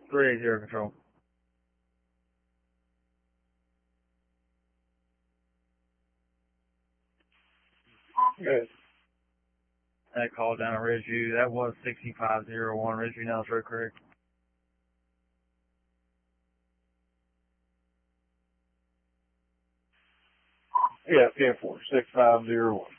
380 control. Good. That call down at Ridgeview, that was 6501 Ridgeview, now it's Road Creek. Yeah, 10-4, 6501.